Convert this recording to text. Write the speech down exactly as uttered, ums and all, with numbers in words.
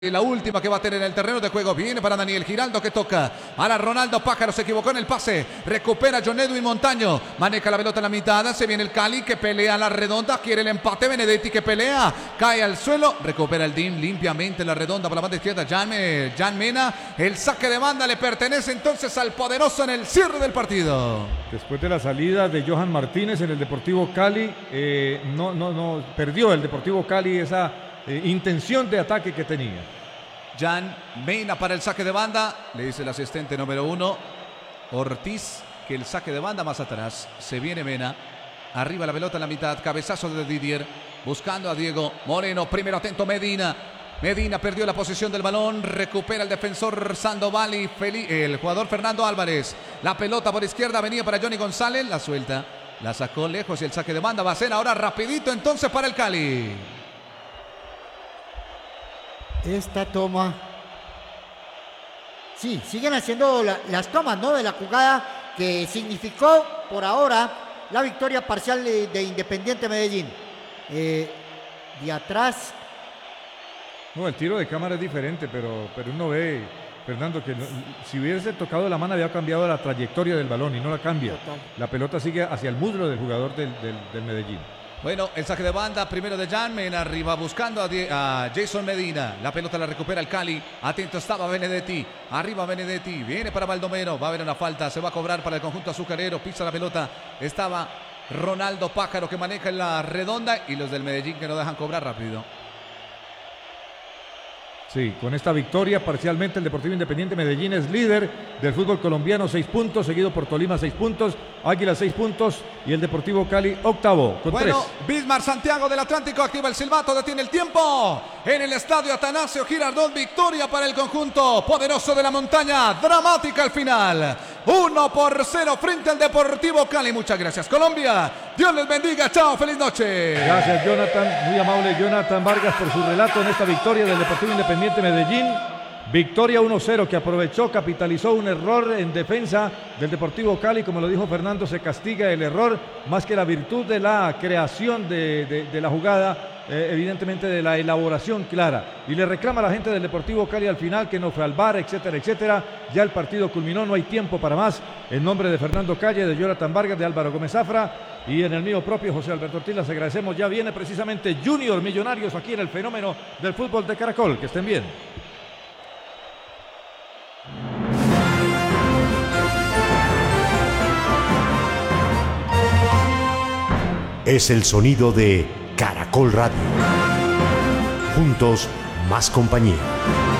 La última que va a tener en el terreno de juego. Viene para Daniel Giraldo, que toca. Ahora Ronaldo Pájaro se equivocó en el pase. Recupera John Edwin Montaño. Maneja la pelota en la mitad. Se viene el Cali, que pelea a la redonda. Quiere el empate. Benedetti, que pelea. Cae al suelo. Recupera el D I M limpiamente en la redonda por la banda izquierda. Jan, Jan Mena. El saque de banda le pertenece entonces al poderoso en el cierre del partido. Después de la salida de Johan Martínez en el Deportivo Cali, eh, no, no, no, perdió el Deportivo Cali esa Eh, intención de ataque que tenía. Jan Mena para el saque de banda. Le dice el asistente número uno, Ortiz, que el saque de banda más atrás. Se viene Mena. Arriba la pelota en la mitad. Cabezazo de Didier. Buscando a Diego Moreno. Primero atento Medina. Medina perdió la posición del balón. Recupera el defensor Sandoval y el jugador Fernando Álvarez. La pelota por izquierda venía para Johnny González. La suelta. La sacó lejos y el saque de banda va a ser ahora rapidito entonces para el Cali. Esta toma. Sí, siguen haciendo la, las tomas, ¿no? De la jugada que significó por ahora la victoria parcial de, de Independiente Medellín. Eh, de atrás. No, el tiro de cámara es diferente, pero, pero uno ve, Fernando, que no, si hubiese tocado la mano había cambiado la trayectoria del balón y no la cambia. Total. La pelota sigue hacia el muslo del jugador del, del, del Medellín. Bueno, el saque de banda primero de Jan Mena, arriba buscando a, a Jason Medina. La pelota la recupera el Cali. Atento estaba Benedetti. Arriba Benedetti. Viene para Baldomero. Va a haber una falta. Se va a cobrar para el conjunto azucarero. Pisa la pelota. Estaba Ronaldo Pájaro, que maneja en la redonda. Y los del Medellín, que no dejan cobrar rápido. Sí, con esta victoria parcialmente el Deportivo Independiente Medellín es líder del fútbol colombiano, seis puntos, seguido por Tolima, seis puntos, Águila, seis puntos y el Deportivo Cali, octavo, con bueno, tres. Bismar Santiago del Atlántico activa el silbato, detiene el tiempo. En el estadio Atanasio Girardot, victoria para el conjunto poderoso de la montaña, dramática al final. uno por cero frente al Deportivo Cali. Muchas gracias, Colombia. Dios les bendiga. Chao, feliz noche. Gracias, Jonathan. Muy amable Jonathan Vargas por su relato en esta victoria del Deportivo Independiente Medellín. Victoria uno cero que aprovechó, capitalizó un error en defensa del Deportivo Cali. Como lo dijo Fernando, se castiga el error más que la virtud de la creación de, de, de la jugada. Eh, evidentemente de la elaboración clara, y le reclama a la gente del Deportivo Cali al final que no fue al V A R, etcétera, etcétera. Ya el partido culminó, no hay tiempo para más. En nombre de Fernando Calle, de Jonathan Vargas, de Álvaro Gómez Zafra y en el mío propio José Alberto Ortiz, les agradecemos. Ya viene precisamente Junior Millonarios aquí en el fenómeno del fútbol de Caracol. Que estén bien. Es el sonido de Caracol Radio. Juntos, más compañía.